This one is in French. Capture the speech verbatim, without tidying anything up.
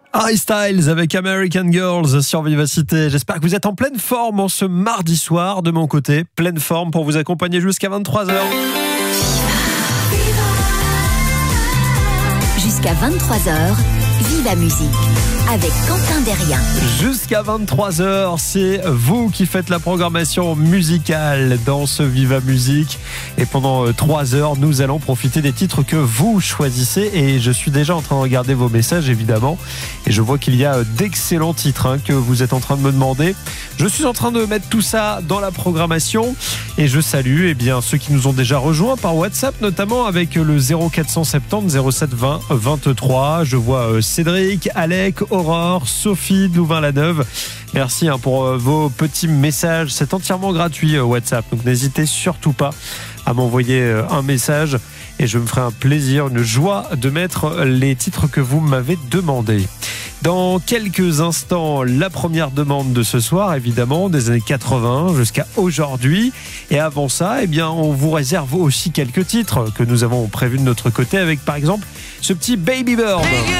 Harry Styles avec American Girls sur Vivacité. J'espère que vous êtes en pleine forme en ce mardi soir. De mon côté, pleine forme pour vous accompagner jusqu'à vingt-trois heures. Jusqu'à vingt-trois heures, Viva Musique avec Quentin Derrien. Jusqu'à vingt-trois heures, c'est vous qui faites la programmation musicale dans ce Viva Musique. Et pendant trois heures, nous allons profiter des titres que vous choisissez. Et je suis déjà en train de regarder vos messages, évidemment. Et je vois qu'il y a d'excellents titres hein, que vous êtes en train de me demander. Je suis en train de mettre tout ça dans la programmation. Et je salue eh bien, ceux qui nous ont déjà rejoints par WhatsApp, notamment avec le zéro quatre cent soixante-dix zéro sept vingt vingt-trois. Je vois Cédric, Alec, Aurore, Sophie Louvain-la-Neuve. Merci hein, pour euh, vos petits messages. C'est entièrement gratuit euh, WhatsApp. Donc n'hésitez surtout pas à m'envoyer euh, un message et je me ferai un plaisir, une joie de mettre les titres que vous m'avez demandé. Dans quelques instants, la première demande de ce soir, évidemment, des années quatre-vingts jusqu'à aujourd'hui. Et avant ça, eh bien, on vous réserve aussi quelques titres que nous avons prévus de notre côté avec, par exemple, ce petit Baby Bird.